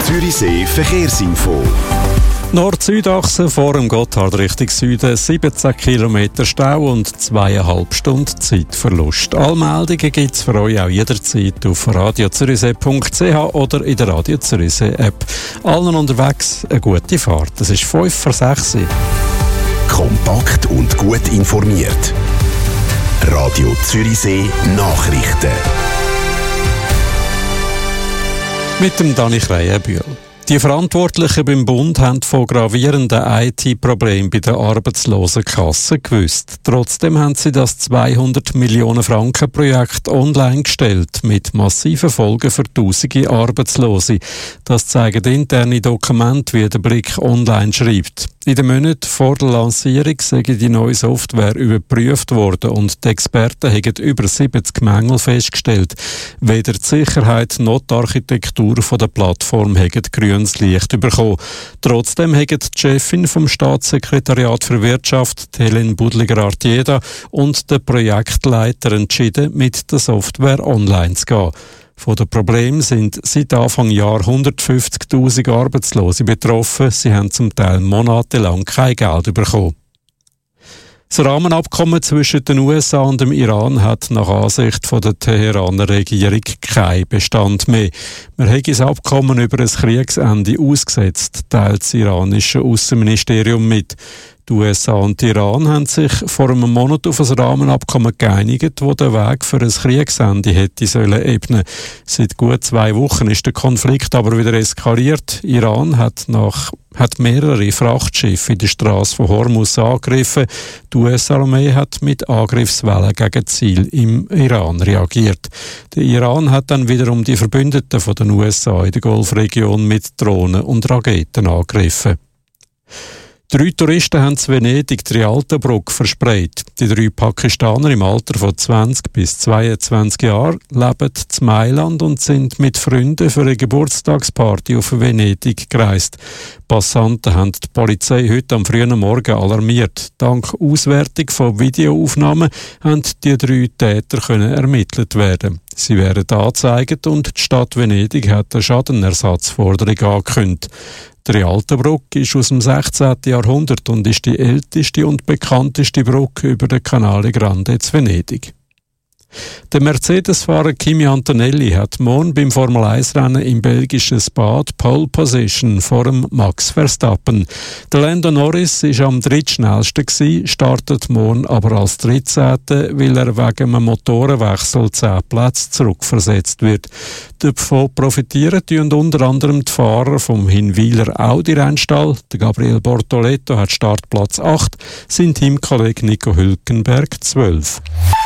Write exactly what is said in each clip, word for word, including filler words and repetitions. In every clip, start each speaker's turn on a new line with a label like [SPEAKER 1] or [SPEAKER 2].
[SPEAKER 1] Zürichsee Verkehrsinfo.
[SPEAKER 2] Nord-Süd-Achse vor dem Gotthard Richtung Süden, siebzehn Kilometer Stau und zweieinhalb Stunden Zeitverlust. Alle Meldungen gibt es für euch auch jederzeit auf radio zürichsee punkt c h oder in der Radio Zürichsee App. Allen unterwegs eine gute Fahrt. Es ist fünf vor sechs.
[SPEAKER 1] Kompakt und gut informiert. Radio Zürichsee Nachrichten.
[SPEAKER 2] Mit dem Dani Kreienbühl. Die Verantwortlichen beim Bund haben von gravierenden I T-Problemen bei der Arbeitslosenkasse gewusst. Trotzdem haben sie das zweihundert Millionen Franken Projekt online gestellt, mit massiven Folgen für tausende Arbeitslose. Das zeigen interne Dokumente, wie der Blick online schreibt. In den Monaten vor der Lancierung sei die neue Software überprüft worden und die Experten haben über siebzig Mängel festgestellt. Weder die Sicherheit noch die Architektur der Plattform haben grünes Licht bekommen. Trotzdem haben die Chefin vom Staatssekretariat für Wirtschaft, Helen Budliger-Artieda, und der Projektleiter entschieden, mit der Software online zu gehen. Von den Problemen sind seit Anfang Jahr hundertfünfzigtausend Arbeitslose betroffen. Sie haben zum Teil monatelang kein Geld bekommen. Das Rahmenabkommen zwischen den U S A und dem Iran hat nach Ansicht von der Teheraner Regierung keinen Bestand mehr. Man hat das Abkommen über ein Kriegsende ausgesetzt, teilt das iranische Außenministerium mit. Die U S A und Iran haben sich vor einem Monat auf ein Rahmenabkommen geeinigt, das den Weg für ein Kriegsende hätte sollen ebnen. Seit gut zwei Wochen ist der Konflikt aber wieder eskaliert. Iran hat nach hat mehrere Frachtschiffe in der Straße von Hormuz angegriffen. Die U S-Armee hat mit Angriffswellen gegen Ziel im Iran reagiert. Der Iran hat dann wiederum die Verbündeten von den U S A in der Golfregion mit Drohnen und Raketen angegriffen. Drei Touristen haben in Venedig die Rialtobrücke verspreit. Die drei Pakistaner im Alter von zwanzig bis zweiundzwanzig Jahren leben in Mailand und sind mit Freunden für eine Geburtstagsparty auf Venedig gereist. Passanten haben die Polizei heute am frühen Morgen alarmiert. Dank Auswertung von Videoaufnahmen haben die drei Täter können ermittelt werden. Sie werden angezeigt und die Stadt Venedig hat eine Schadenersatzforderung angekündigt. Die Rialtobrücke ist aus dem sechzehnten Jahrhundert und ist die älteste und bekannteste Brücke über den Canale Grande in Venedig. Der Mercedes-Fahrer Kimi Antonelli hat morgen beim Formel eins Rennen im belgischen Spa die Pole Position vor dem Max Verstappen. Der Lando Norris war am drittschnellsten gewesen, startet morgen aber als dreizehnter, weil er wegen einem Motorenwechsel zehn Plätze zurückversetzt wird. Davon profitieren unter anderem die Fahrer vom Hinwiler Audi-Rennstall. Der Gabriel Bortoleto hat Startplatz acht, sein Teamkollege Nico Hülkenberg zwölf.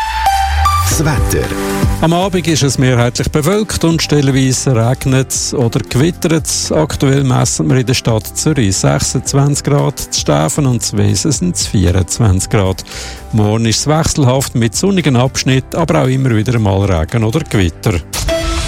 [SPEAKER 1] Das Wetter.
[SPEAKER 2] Am Abend ist es mehrheitlich bewölkt und stellenweise regnet es oder gewittert es. Aktuell messen wir in der Stadt Zürich sechsundzwanzig Grad, in Stäfen und in Wesen sind es vierundzwanzig Grad. Morgen ist es wechselhaft mit sonnigen Abschnitten, aber auch immer wieder mal Regen oder Gewitter.